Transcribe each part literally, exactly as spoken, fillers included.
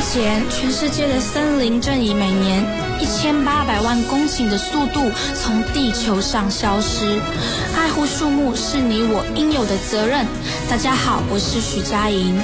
前，全世界的森林正以每年一千八百万公顷的速度从地球上消失。爱护树木是你我应有的责任。大家好，我是许佳莹。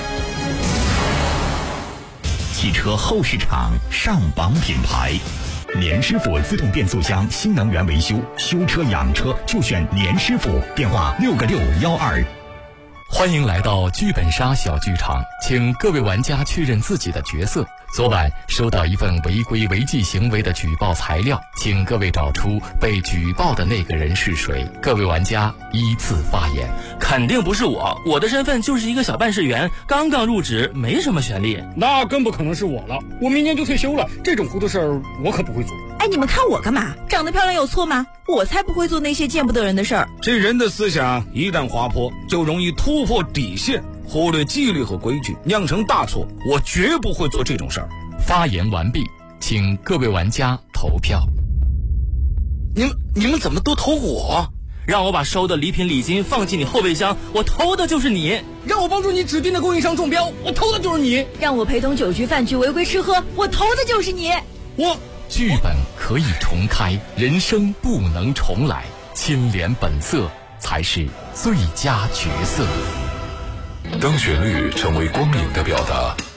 汽车后市场上榜品牌，年师傅自动变速箱新能源维修，修车养车就选年师傅，电话六个六幺二。 欢迎来到剧本杀小剧场，请各位玩家确认自己的角色。昨晚收到一份违规违纪行为的举报材料，请各位找出被举报的那个人是谁。各位玩家依次发言。 肯定不是我，我的身份就是一个小办事员，刚刚入职，没什么权利。 那更不可能是我了，我明年就退休了，这种糊涂事儿我可不会做。 哎，你们看我干嘛？长得漂亮有错吗？我才不会做那些见不得人的事儿。 这人的思想一旦滑坡，就容易突破底线，忽略纪律和规矩，酿成大错。我绝不会做这种事儿。 发言完毕，请各位玩家投票。 你们你们怎么都投我？ 让我把收的礼品礼金放进你后备箱，我投的就是你。 让我帮助你指定的供应商中标，我投的就是你。 让我陪同酒局饭局违规吃喝，我投的就是你。 我剧本可以重开，人生不能重来，清廉本色才是最佳角色。 当旋律成为光影的表达，